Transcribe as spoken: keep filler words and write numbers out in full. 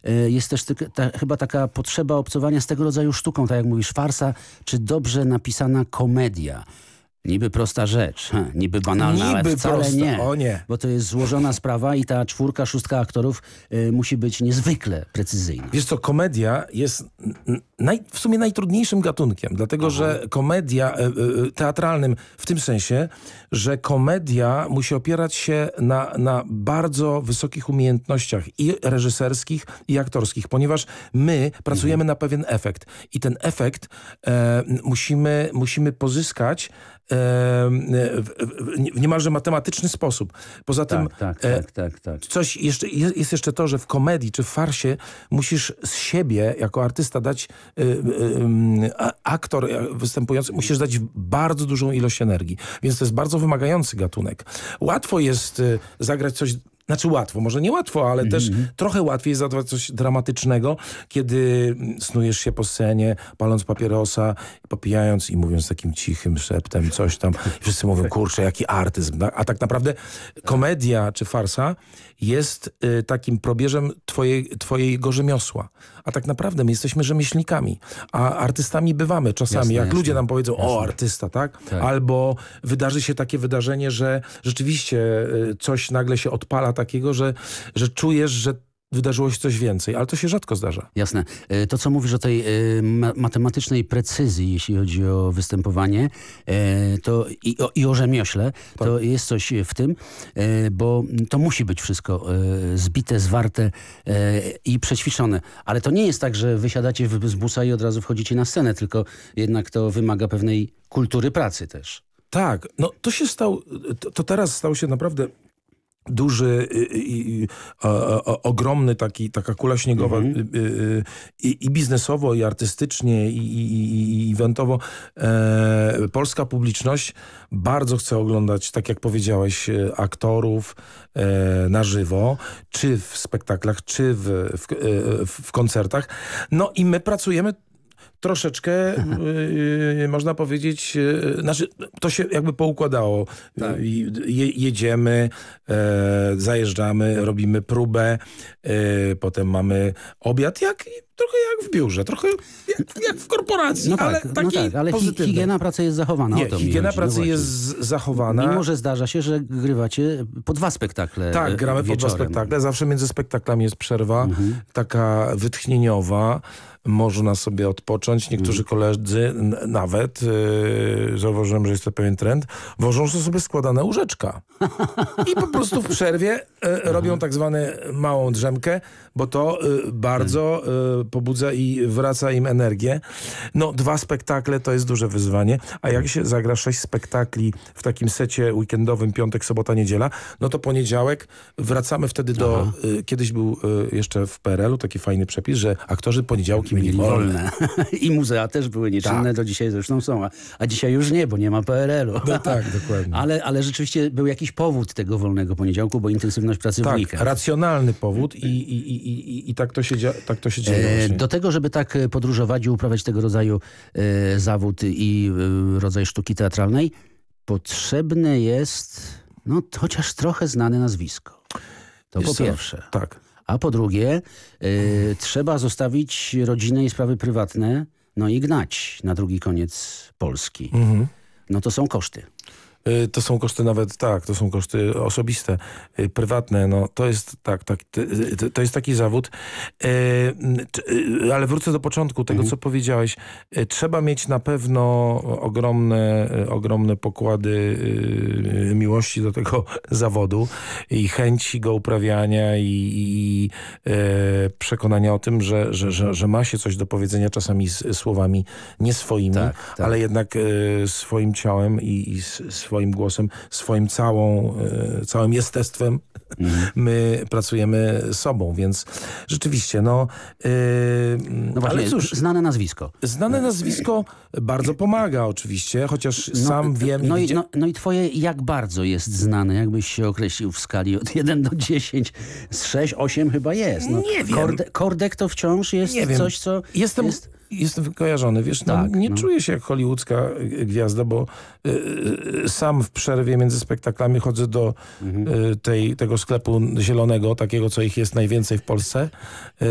y, jest też tyk, ta, chyba taka potrzeba obcowania z tego rodzaju sztuką, tak jak mówisz, farsa, czy dobrze napisana komedia. Niby prosta rzecz, ha, niby banalna, niby ale wcale prosta. nie, O nie. bo to jest złożona sprawa i ta czwórka, szóstka aktorów y, musi być niezwykle precyzyjna. Wiesz co, komedia jest naj, w sumie najtrudniejszym gatunkiem, dlatego Aha. że komedia e, e, teatralnym w tym sensie, że komedia musi opierać się na, na bardzo wysokich umiejętnościach i reżyserskich, i aktorskich, ponieważ my pracujemy mhm. na pewien efekt i ten efekt e, musimy, musimy pozyskać w, w, w niemalże matematyczny sposób. Poza tym tak, tak, tak, tak, tak. coś jeszcze, jest, jest jeszcze to, że w komedii czy w farsie musisz z siebie jako artysta dać y, y, y, aktor występujący, musisz dać bardzo dużą ilość energii. Więc to jest bardzo wymagający gatunek. Łatwo jest y, zagrać coś. Znaczy łatwo, może nie łatwo, ale mm-hmm. też trochę łatwiej zagrać coś dramatycznego, kiedy snujesz się po scenie, paląc papierosa, popijając i mówiąc takim cichym szeptem coś tam. I wszyscy mówią, kurczę, jaki artyzm. A tak naprawdę komedia czy farsa jest y, takim probierzem twojej, twojego rzemiosła. A tak naprawdę my jesteśmy rzemieślnikami, a artystami bywamy czasami. Jasne, jak jasne. ludzie nam powiedzą, Jasne. o, artysta, tak? tak? Albo wydarzy się takie wydarzenie, że rzeczywiście y, coś nagle się odpala takiego, że, że czujesz, że wydarzyło się coś więcej, ale to się rzadko zdarza. Jasne. To, co mówisz o tej y, ma matematycznej precyzji, jeśli chodzi o występowanie y, to i o, i o rzemiośle, tak. to jest coś w tym, y, bo to musi być wszystko y, zbite, zwarte y, i przećwiczone. Ale to nie jest tak, że wysiadacie z busa i od razu wchodzicie na scenę, tylko jednak to wymaga pewnej kultury pracy też. Tak. No to się stało, to, to teraz stał się naprawdę duży i, i, o, o, ogromny taki, taka kula śniegowa mm-hmm. i, i, i biznesowo, i artystycznie, i, i, i eventowo. E, polska publiczność bardzo chce oglądać, tak jak powiedziałeś, aktorów e, na żywo, czy w spektaklach, czy w, w, w, w koncertach. No i my pracujemy troszeczkę, yy, można powiedzieć, yy, znaczy, to się jakby poukładało. Tak. Je, jedziemy, e, zajeżdżamy, robimy próbę, e, potem mamy obiad, jak, trochę jak w biurze, trochę jak, jak w korporacji, no tak, ale taki no tak, ale pozytywny. Higiena pracy jest zachowana. Nie, o to higiena mi pracy no jest zachowana. Mimo, że zdarza się, że grywacie po dwa spektakle Tak, gramy wieczorem. po dwa spektakle. Zawsze między spektaklami jest przerwa, mhm. taka wytchnieniowa. Można sobie odpocząć. Niektórzy koledzy nawet, yy, zauważyłem, że jest to pewien trend, wożą sobie składane łóżeczka. I po prostu w przerwie yy, robią tak zwaną małą drzemkę, bo to yy, bardzo yy, pobudza i wraca im energię. No, dwa spektakle to jest duże wyzwanie, a jak się zagra sześć spektakli w takim secie weekendowym, piątek, sobota, niedziela, no to poniedziałek wracamy wtedy do... Yy, kiedyś był yy, jeszcze w P R L u taki fajny przepis, że aktorzy poniedziałki mieli wolne. I muzea też były nieczynne, tak. do dzisiaj zresztą są. A, a dzisiaj już nie, bo nie ma P R L u. No tak, dokładnie. ale, ale rzeczywiście był jakiś powód tego wolnego poniedziałku, bo intensywność pracy tak, w weekend. racjonalny powód i, i, i, i, i tak to się, dzia- tak to się dzieje. E, do tego, żeby tak podróżować i uprawiać tego rodzaju e, zawód i e, rodzaj sztuki teatralnej, potrzebne jest no chociaż trochę znane nazwisko. To Wiesz po co? pierwsze. Tak. A po drugie, y, trzeba zostawić rodzinę i sprawy prywatne, no i gnać na drugi koniec Polski. Mhm. No to są koszty. To są koszty nawet, tak, to są koszty osobiste, prywatne, no to jest tak, tak to jest taki zawód, ale wrócę do początku tego, mhm. co powiedziałeś. Trzeba mieć na pewno ogromne, ogromne pokłady miłości do tego zawodu i chęci go uprawiania i, i przekonania o tym, że, że, że, że ma się coś do powiedzenia czasami z słowami nie swoimi, tak, tak. ale jednak swoim ciałem i, i swoim głosem, swoim całą, e, całym jestestwem mm. my pracujemy sobą, więc rzeczywiście, no... E, no właśnie, ale cóż, znane nazwisko. Znane nazwisko bardzo pomaga oczywiście, chociaż no, sam wiem... No i, gdzie... no, no i twoje jak bardzo jest znane? Jakbyś się określił w skali od jeden do dziesięciu? Z sześć, osiem chyba jest. No, nie wiem. Korde, kordek to wciąż jest nie coś, co... Jestem... Jest... Jestem kojarzony, wiesz, no, tak, nie no. czuję się jak hollywoodzka gwiazda, bo y, y, sam w przerwie między spektaklami chodzę do mhm. y, tej, tego sklepu zielonego, takiego, co ich jest najwięcej w Polsce.